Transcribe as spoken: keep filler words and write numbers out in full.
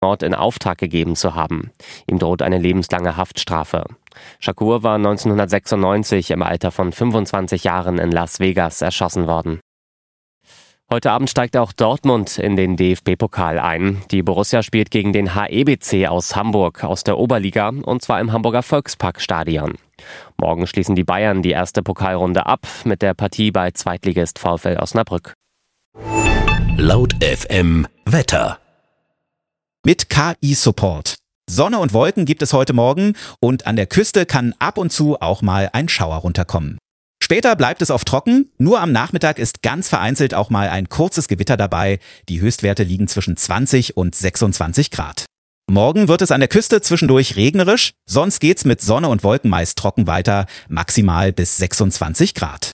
Mord in Auftrag gegeben zu haben. Ihm droht eine lebenslange Haftstrafe. Shakur war neunzehnhundertsechsundneunzig im Alter von fünfundzwanzig Jahren in Las Vegas erschossen worden. Heute Abend steigt auch Dortmund in den D F B-Pokal ein. Die Borussia spielt gegen den H E B C aus Hamburg aus der Oberliga, und zwar im Hamburger Volksparkstadion. Morgen schließen die Bayern die erste Pokalrunde ab mit der Partie bei Zweitligist VfL Osnabrück. Laut F M Wetter. Mit K I-Support. Sonne und Wolken gibt es heute Morgen und an der Küste kann ab und zu auch mal ein Schauer runterkommen. Später bleibt es oft trocken, nur am Nachmittag ist ganz vereinzelt auch mal ein kurzes Gewitter dabei. Die Höchstwerte liegen zwischen zwanzig und sechsundzwanzig Grad. Morgen wird es an der Küste zwischendurch regnerisch, sonst geht's mit Sonne und Wolken meist trocken weiter, maximal bis sechsundzwanzig Grad.